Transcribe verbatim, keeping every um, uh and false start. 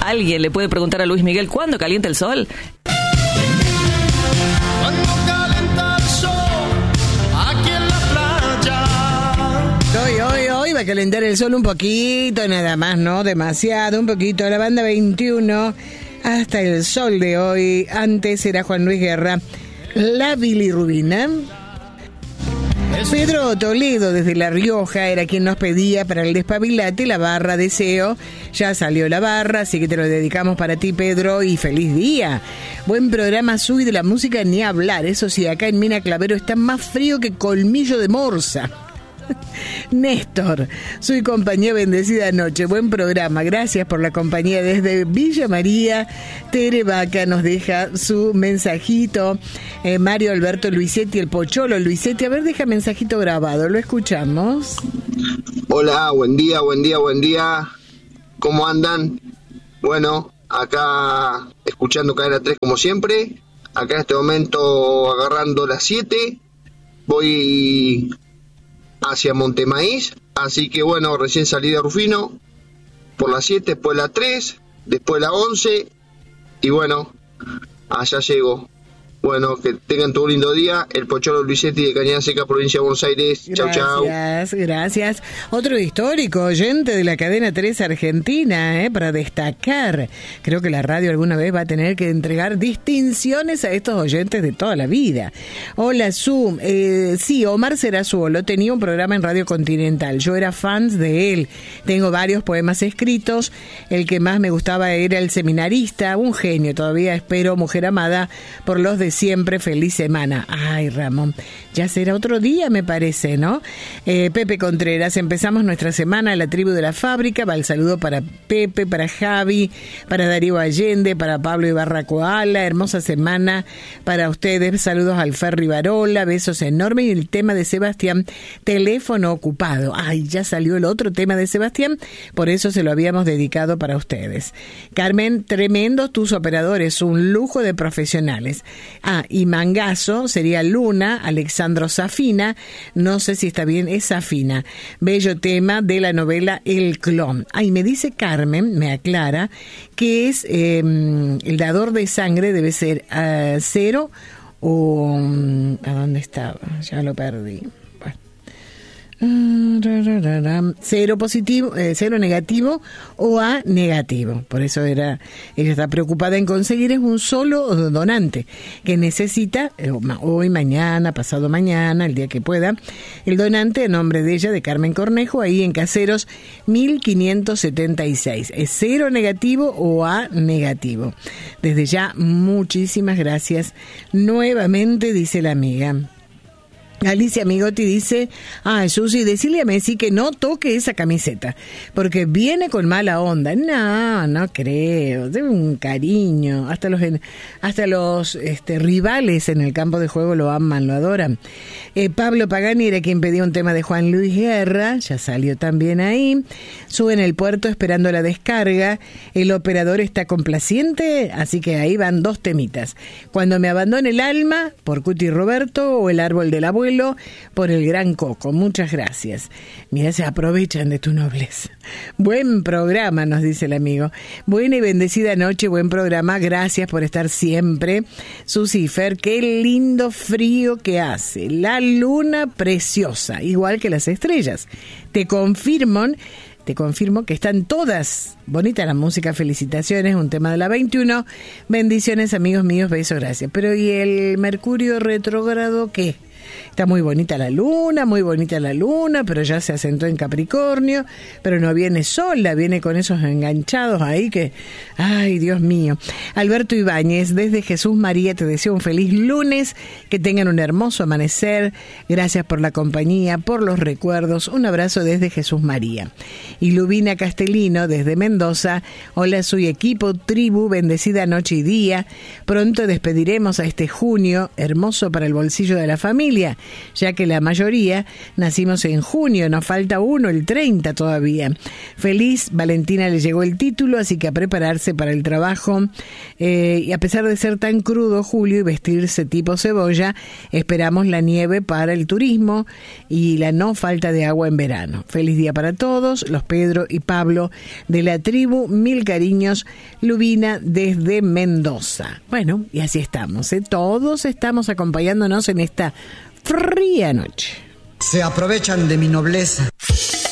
alguien le puede preguntar a Luis Miguel cuándo calienta el sol. Cuando calienta el sol aquí en la playa. Hoy, hoy, hoy va a calentar el sol un poquito, nada más, no demasiado, un poquito. La banda veintiuno hasta el sol de hoy. Antes era Juan Luis Guerra, la bilirrubina. Pedro Toledo desde La Rioja era quien nos pedía para el Despabilate la barra Deseo. Ya salió la barra, así que te lo dedicamos para ti, Pedro, y feliz día. Buen programa, Sui, de la música ni hablar. Eso sí, acá en Mina Clavero está más frío que colmillo de morsa. Néstor, soy compañía, bendecida noche, buen programa, gracias por la compañía desde Villa María. Tere Vaca nos deja su mensajito. eh, Mario Alberto Luisetti, el Pocholo Luisetti, a ver, deja mensajito grabado, lo escuchamos. Hola, buen día, buen día, buen día, ¿cómo andan? Bueno, acá escuchando Cadena tres como siempre, acá en este momento agarrando las siete, voy hacia Montemaíz, así que bueno, recién salí de Rufino por la siete, después la tres, después la once y bueno, allá llego. Bueno, que tengan todo un lindo día. El Pocholo Luisetti de Cañada Seca, provincia de Buenos Aires. Chau, chau. Gracias, gracias. Otro histórico oyente de la cadena tres Argentina, ¿eh? Para destacar. Creo que la radio alguna vez va a tener que entregar distinciones a estos oyentes de toda la vida. Hola, Su. Eh, sí, Omar Serazuolo tenía un programa en Radio Continental. Yo era fans de él. Tengo varios poemas escritos. El que más me gustaba era El Seminarista, un genio. Todavía espero, Mujer Amada, por los de siempre. Feliz semana. Ay, Ramón, ya será otro día, me parece, ¿no? Eh, Pepe Contreras, empezamos nuestra semana, la tribu de la fábrica. Va el saludo para Pepe, para Javi, para Darío Allende, para Pablo Ibarra Koala. Hermosa semana para ustedes. Saludos al Ferri Barola, besos enormes. Y el tema de Sebastián, teléfono ocupado. Ay, ya salió el otro tema de Sebastián, por eso se lo habíamos dedicado para ustedes. Carmen, tremendos tus operadores, un lujo de profesionales. Ah, y Mangazo sería Luna, Alexandro Safina, no sé si está bien, es Safina. Bello tema de la novela El Clon. Ay, me dice Carmen, me aclara, que es eh, el dador de sangre, debe ser uh, cero o... ¿A dónde estaba? Ya lo perdí. Cero positivo, eh, cero negativo o A negativo. Por eso era, ella está preocupada en conseguir es un solo donante que necesita eh, hoy, mañana, pasado mañana, el día que pueda, el donante a nombre de ella, de Carmen Cornejo, ahí en Caseros mil quinientos setenta y seis. Es cero negativo o A negativo. Desde ya, muchísimas gracias. Nuevamente, dice la amiga. Alicia Migotti dice, ah, Susi, decirle a Messi que no toque esa camiseta, porque viene con mala onda. No, no creo, debe un cariño, hasta los hasta los este, rivales en el campo de juego lo aman, lo adoran. Eh, Pablo Pagani era quien pedía un tema de Juan Luis Guerra, ya salió también ahí. Sube en el puerto esperando la descarga, el operador está complaciente, así que ahí van dos temitas. Cuando me abandone el alma, por Cuti Roberto, o El árbol del abuelo, por el Gran Coco. Muchas gracias. Mira, se aprovechan de tu nobleza. Buen programa, nos dice el amigo. Buena y bendecida noche, buen programa. Gracias por estar siempre. Susi y Fer, qué lindo frío que hace. La luna preciosa, igual que las estrellas. Te confirmo, te confirmo que están todas. Bonita la música, felicitaciones, un tema de la veintiuno. Bendiciones, amigos míos, besos, gracias. Pero ¿y el Mercurio retrógrado qué? Está muy bonita la luna, muy bonita la luna, pero ya se asentó en Capricornio, pero no viene sola, viene con esos enganchados ahí que, ay, Dios mío. Alberto Ibáñez, desde Jesús María, te deseo un feliz lunes, que tengan un hermoso amanecer, gracias por la compañía, por los recuerdos, un abrazo desde Jesús María. Y Lubina Castellino, desde Mendoza, hola, soy equipo, tribu, bendecida noche y día, pronto despediremos a este junio, hermoso para el bolsillo de la familia. ya que la mayoría nacimos en junio, nos falta uno, el treinta todavía. Feliz, Valentina le llegó el título, así que a prepararse para el trabajo. Eh, y a pesar de ser tan crudo julio y vestirse tipo cebolla, esperamos la nieve para el turismo y la no falta de agua en verano. Feliz día para todos, los Pedro y Pablo de la tribu, mil cariños, Lubina desde Mendoza. Bueno, y así estamos, ¿eh? Todos estamos acompañándonos en esta fría noche. Se aprovechan de mi nobleza.